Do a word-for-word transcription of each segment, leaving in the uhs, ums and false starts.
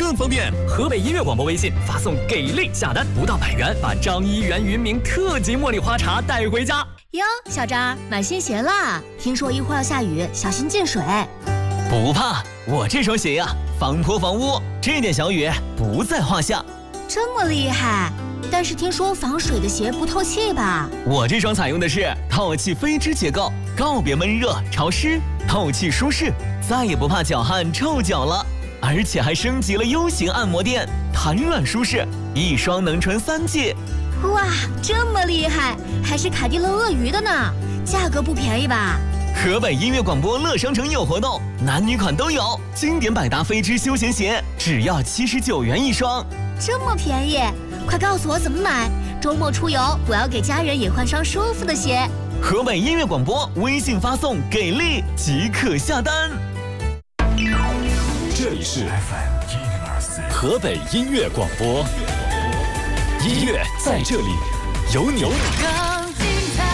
更方便。河北音乐广播微信发送“给力”下单，不到百元，把张一元云茗特级茉莉花茶带回家。 哟，小张买新鞋啦？听说一会儿要下雨，小心进水。 不怕，我这双鞋呀、啊，防泼防污，这点小雨不在话下。 这么厉害？但是听说防水的鞋不透气吧？ 我这双采用的是透气飞织结构，告别闷热潮湿，透气舒适，再也不怕脚汗臭脚了。而且还升级了 U 型按摩垫，弹软舒适，一双能穿三季。 哇，这么厉害，还是凯迪乐鳄鱼的呢，价格不便宜吧？ 河北音乐广播乐商城有活动，男女款都有，经典百搭飞织休闲鞋只要七十九元一双， 这么便宜，快告诉我怎么买，周末出游我要给家人也换双舒服的鞋。 河北音乐广播微信发送给力即可下单。 这里是河北音乐广播，音乐在这里，有你。 更精彩。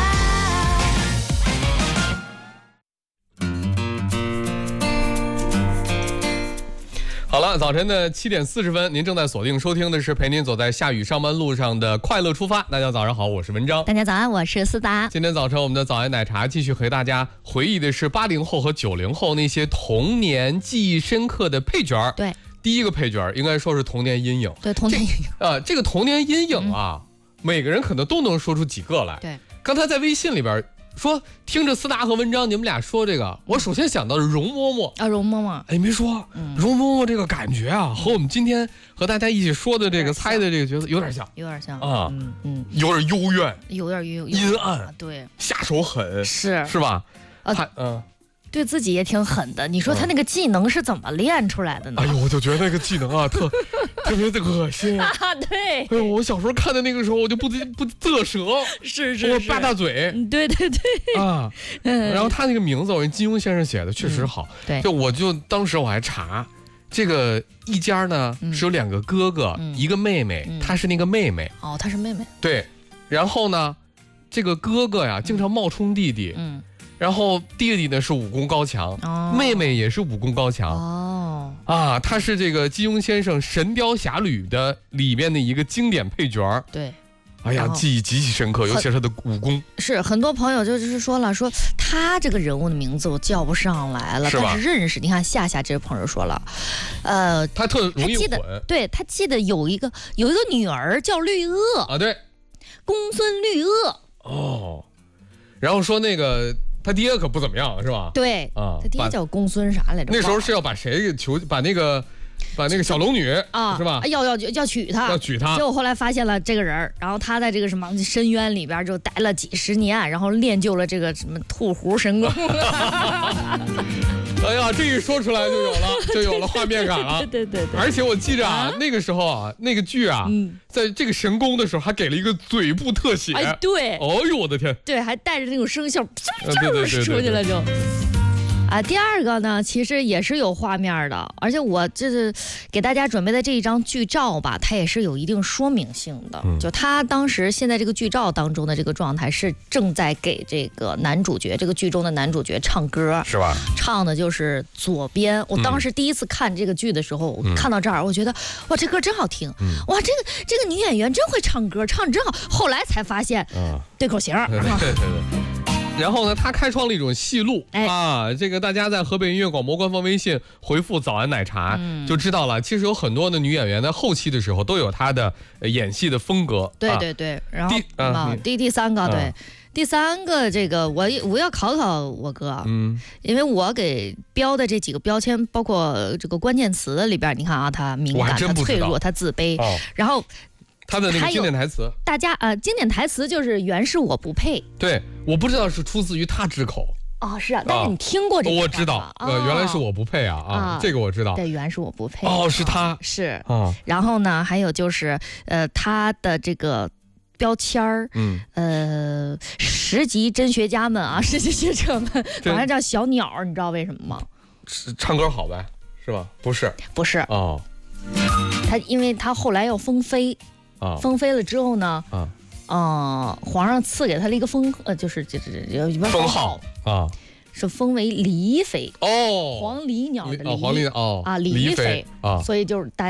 好了，早晨的七点四十分，您正在锁定收听的是陪您走在下雨上班路上的快乐出发。大家早上好，我是文章。 大家早安，我是思达。 今天早晨我们的早安奶茶继续和大家回忆的是八零后和九零后那些童年记忆深刻的配角。 对， 第一个配角应该说是童年阴影。 对，童年阴影。 啊、呃，这个童年阴影啊、嗯，每个人可能都能说出几个来。 对， 刚才在微信里边说，听着思达和文章你们俩说这个，我首先想到是容嬷嬷啊，容嬷嬷。 哎，没说，嗯、容嬷嬷这个感觉啊，和我们今天和大家一起说的这个猜的这个角色有点像， 有点像啊， 嗯嗯， 有点幽怨， 有点幽阴暗， 啊、对， 下手狠， 是是吧？ 啊， 他嗯。 对自己也挺狠的，你说他那个技能是怎么练出来的呢？ 哎呦，我就觉得那个技能啊，特特别的恶心啊！对， 哎呦，我小时候看的那个时候，我就不不啧舌， 是是是， 扒大嘴， 对对对啊，嗯。然后他那个名字，我金庸先生写的确实好， 嗯、对， 就我就当时我还查，这个一家呢、嗯、是有两个哥哥，嗯、一个妹妹，嗯、她是那个妹妹， 哦，她是妹妹， 对，然后呢，这个哥哥呀经常冒充弟弟，嗯。然后弟弟呢是武功高强，哦、妹妹也是武功高强。哦，啊，他是这个金庸先生《神雕侠侣》的里面的一个经典配角。 对， 哎呀，记忆极其深刻，尤其是他的武功。 是很多朋友就是说了，说他这个人物的名字我叫不上来了， 是但是认识。你看夏夏这位朋友说了，呃， 他特容易混。 对，他记得有一个有一个女儿叫绿萼啊，对， 公孙绿萼。 哦，然后说那个。他爹可不怎么样，是吧？ 对啊，他爹叫公孙啥来着？ 那时候是要把谁给求，把那个，把那个小龙女啊，是吧？ 要要要娶她， 要娶她。 结果后来发现了这个人，然后他在这个什么深渊里边就待了几十年，然后练就了这个什么吐壶神功。 哎呀，这一说出来就有了，就有了画面感了。 对对 对, 对。 而且我记着啊，啊那个时候啊，那个剧啊，嗯、在这个神功的时候还给了一个嘴部特写。 哎，对。 哦呦，我的天！ 对，还带着那种声效， 对对对对， 出去了就。啊，第二个呢，其实也是有画面的，而且我这是给大家准备的这一张剧照吧，它也是有一定说明性的。嗯、就他当时现在这个剧照当中的这个状态是正在给这个男主角，这个剧中的男主角唱歌， 是吧？ 唱的就是左边。我当时第一次看这个剧的时候，嗯、看到这儿，我觉得哇，这歌真好听，嗯、哇，这个这个女演员真会唱歌，唱真好。后来才发现，嗯、对口型。 对对对。然后呢，他开创了一种戏路、哎、啊，这个大家在河北音乐广播官方微信回复早安奶茶、嗯、就知道了。其实有很多的女演员在后期的时候都有她的演戏的风格。 对对对，啊、然后第、 啊、第第三个、啊、对，第三个这个我我要考考我哥，嗯，因为我给标的这几个标签，包括这个关键词里边，你看啊，他敏感，他脆弱，他自卑，哦、然后。 他的那个经典台词， 大家呃，经典台词就是原是我不配。 对，我不知道是出自于他之口。 哦，是啊，但是你听过这个、 啊？我知道，呃，原来是我不配啊啊，啊这个我知道。 对，原是我不配。 哦，是他， 是啊。然后呢，还有就是呃，他的这个标签儿，嗯，呃，十级真学家们啊，十级学者们，管他叫小鸟，你知道为什么吗？ 唱歌好呗，是吧？不是， 不是哦。 他因为他后来要封妃。啊，封妃了之后呢，啊，呃，皇上赐给他了一个封，呃，就是这这这封号啊， 是封为黎妃哦， 黄鹂鸟的哦，黄鹂哦啊，黎妃啊， 所以就是大家。